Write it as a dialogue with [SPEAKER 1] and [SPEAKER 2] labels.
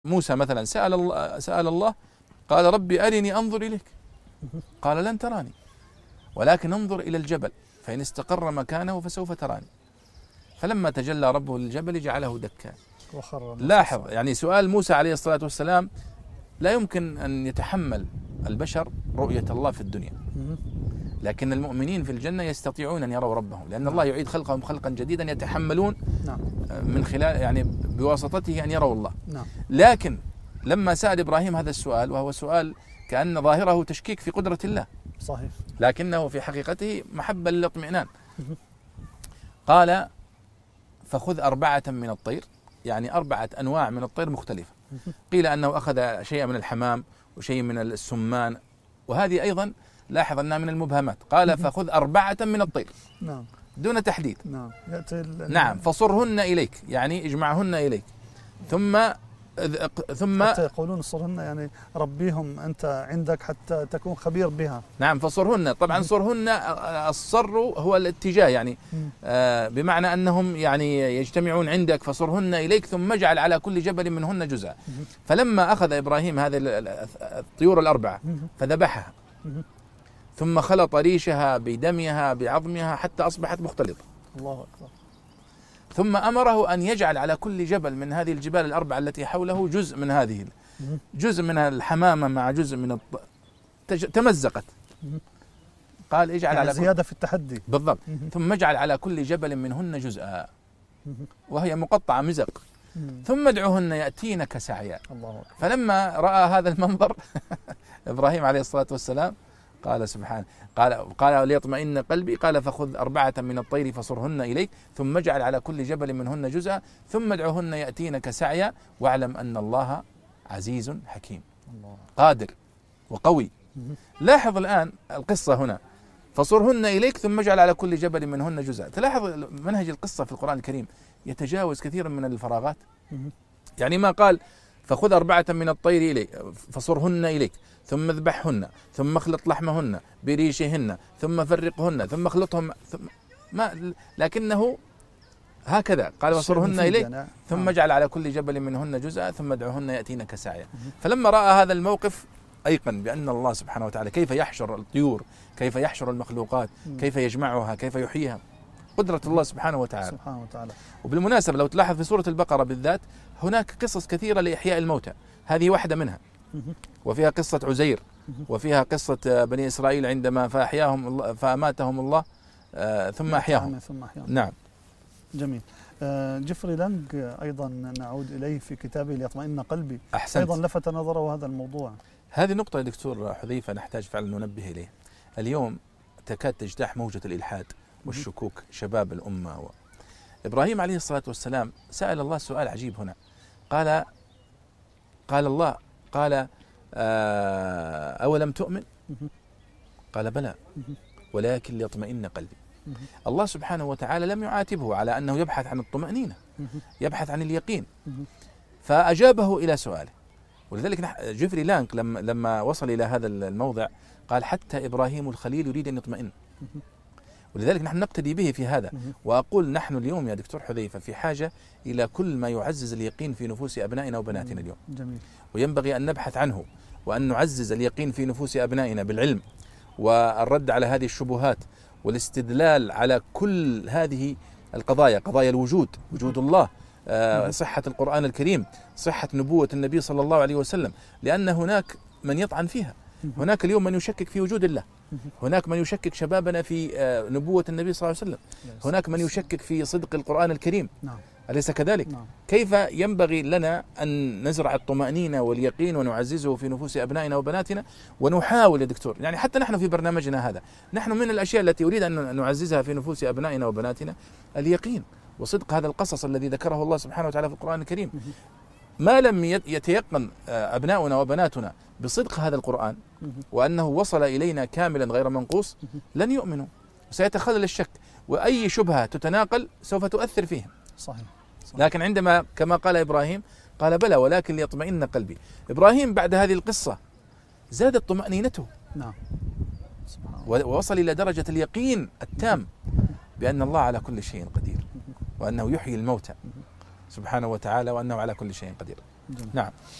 [SPEAKER 1] موسى مثلا سأل الله قال ربي أرني أنظر إليك، قال لن تراني ولكن انظر إلى الجبل فإن استقر مكانه فسوف تراني، فلما تجلى ربه للجبل جعله دكا. لاحظ يعني سؤال موسى عليه الصلاة والسلام لا يمكن أن يتحمل البشر رؤية الله في الدنيا، لكن المؤمنين في الجنة يستطيعون أن يروا ربهم، لأن الله يعيد خلقهم خلقا جديدا يتحملون من خلال يعني بواسطته أن يروا الله. لكن لما سأل إبراهيم هذا السؤال، وهو سؤال كأن ظاهره تشكيك في قدرة الله،
[SPEAKER 2] صحيح،
[SPEAKER 1] لكنه في حقيقته محبة للاطمئنان، قال فخذ 4 من الطير، يعني 4 أنواع من الطير مختلفة. قيل أنه أخذ شيئا من الحمام وشيء من السمان، وهذه أيضا لاحظ أنها من المبهمات. قال فخذ 4 من الطير دون تحديد. نعم فصرهن إليك، يعني اجمعهن إليك، ثم
[SPEAKER 2] حتى يقولون صرهن يعني ربيهم أنت عندك حتى تكون خبير بها.
[SPEAKER 1] نعم فصرهن، طبعا صرهن الصر هو الاتجاه، يعني بمعنى أنهم يعني يجتمعون عندك، فصرهن إليك ثم اجعل على كل جبل منهن جزءا. فلما أخذ إبراهيم هذه الطيور ال4 فذبحها، ثم خلط ريشها بدمها بعظمها حتى أصبحت مختلطة.
[SPEAKER 2] الله أكبر.
[SPEAKER 1] ثم أمره أن يجعل على كل جبل من هذه الجبال ال4 التي حوله جزء من هذه، جزء من الحمامة مع جزء من تمزقت. قال اجعل
[SPEAKER 2] يعني
[SPEAKER 1] على
[SPEAKER 2] زيادة في التحدي
[SPEAKER 1] بالضبط. ثم اجعل على كل جبل منهن جزءا، وهي مقطعة مزق، ثم ادعوهن يأتينك سعيا.
[SPEAKER 2] الله أكبر.
[SPEAKER 1] فلما رأى هذا المنظر إبراهيم عليه الصلاة والسلام قال سبحانه، قال ليطمئن قلبي، قال فخذ 4 من الطير فصرهن إليك ثم اجعل على كل جبل منهن جزءا ثم ادعوهن يأتينك سعيا واعلم أن الله عزيز حكيم قادر وقوي. لاحظ الآن القصة هنا، فصرهن إليك ثم اجعل على كل جبل منهن جزءا. تلاحظ منهج القصة في القرآن الكريم يتجاوز كثيرا من الفراغات، يعني ما قال فخذ 4 من الطير إليك فصرهن إليك ثم اذبحهن ثم اخلط لحمهن بريشهن ثم فرقهن ثم اخلطهم لكنه هكذا قال فصرهن إليك ثم اجعل على كل جبل منهن جزءا ثم ادعوهن يأتينك سعيا. فلما رأى هذا الموقف أيقن بأن الله سبحانه وتعالى كيف يحشر الطيور، كيف يحشر المخلوقات، كيف يجمعها، كيف يحييها، قدرة الله سبحانه وتعالى. وبالمناسبة لو تلاحظ في سورة البقرة بالذات هناك قصص كثيرة لإحياء الموتى، هذه واحدة منها، وفيها قصة عزير، وفيها قصة بني إسرائيل عندما فأماتهم الله ثم أحياهم. نعم
[SPEAKER 2] جميل. جيفري لانج أيضا نعود إليه في كتابه ليطمئن قلبي.
[SPEAKER 1] أحسنت.
[SPEAKER 2] أيضا لفت نظره هذا الموضوع.
[SPEAKER 1] هذه نقطة يا دكتور حذيفة نحتاج فعلا ننبه إليه. اليوم تكاد تجتاح موجة الإلحاد والشكوك شباب الأمة. إبراهيم عليه الصلاة والسلام سأل الله سؤال عجيب هنا، قال الله أولم تؤمن؟ قال بلى ولكن ليطمئن قلبي. الله سبحانه وتعالى لم يعاتبه على أنه يبحث عن الطمأنينة، يبحث عن اليقين، فأجابه إلى سؤاله. ولذلك جيفري لانك لما وصل إلى هذا الموضع قال حتى إبراهيم الخليل يريد أن يطمئن. ولذلك نحن نقتدي به في هذا. وأقول نحن اليوم يا دكتور حذيفة في حاجة إلى كل ما يعزز اليقين في نفوس أبنائنا وبناتنا اليوم.
[SPEAKER 2] جميل.
[SPEAKER 1] وينبغي أن نبحث عنه وأن نعزز اليقين في نفوس أبنائنا بالعلم والرد على هذه الشبهات والاستدلال على كل هذه القضايا، قضايا الوجود، وجود الله، صحة القرآن الكريم، صحة نبوة النبي صلى الله عليه وسلم، لأن هناك من يطعن فيها. هناك اليوم من يشكك في وجود الله، هناك من يشكك شبابنا في نبوة النبي صلى الله عليه وسلم، هناك من يشكك في صدق القرآن الكريم. أليس كذلك؟ كيف ينبغي لنا أن نزرع الطمأنينة واليقين ونعززه في نفوس أبنائنا وبناتنا، ونحاول يا دكتور، يعني حتى نحن في برنامجنا هذا نحن من الأشياء التي أريد أن نعززها في نفوس أبنائنا وبناتنا اليقين وصدق هذا القصص الذي ذكره الله سبحانه وتعالى في القرآن الكريم. ما لم يتيقن أبناؤنا وبناتنا بصدق هذا القرآن وأنه وصل إلينا كاملا غير منقوص لن يؤمنوا، سيتخلل الشك، وأي شبهة تتناقل سوف تؤثر فيهم.
[SPEAKER 2] صحيح.
[SPEAKER 1] لكن عندما كما قال إبراهيم قال بلى ولكن ليطمئن قلبي. إبراهيم بعد هذه القصة زادت طمأنينته، ووصل إلى درجة اليقين التام بأن الله على كل شيء قدير، وأنه يحيي الموتى سبحانه وتعالى، وأنه على كل شيء قدير.
[SPEAKER 2] جميل.
[SPEAKER 1] نعم.